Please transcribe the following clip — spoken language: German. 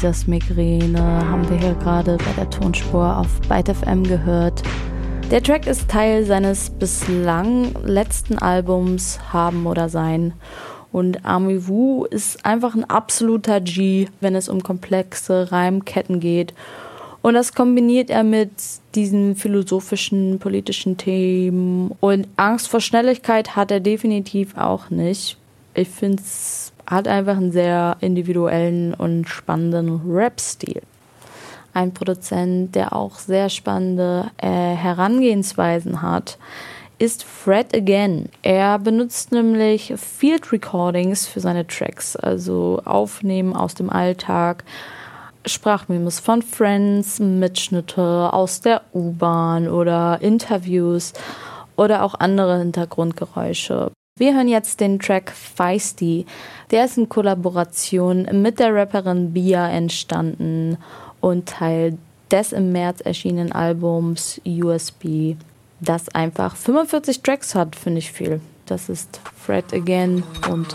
Das Migräne haben wir hier gerade bei der Tonspur auf Byte FM gehört. Der Track ist Teil seines bislang letzten Albums Haben oder Sein. Und Army Wu ist einfach ein absoluter G, wenn es um komplexe Reimketten geht. Und das kombiniert er mit diesen philosophischen, politischen Themen. Und Angst vor Schnelligkeit hat er definitiv auch nicht. Ich finde, es hat einfach einen sehr individuellen und spannenden Rap-Stil. Ein Produzent, der auch sehr spannende Herangehensweisen hat, ist Fred Again. Er benutzt nämlich Field Recordings für seine Tracks, also Aufnehmen aus dem Alltag, Sprachmemos von Friends, Mitschnitte aus der U-Bahn oder Interviews oder auch andere Hintergrundgeräusche. Wir hören jetzt den Track Feisty. Der ist in Kollaboration mit der Rapperin Bia entstanden und Teil des im März erschienenen Albums USB, das einfach 45 Tracks hat, finde ich viel. Das ist Fred Again und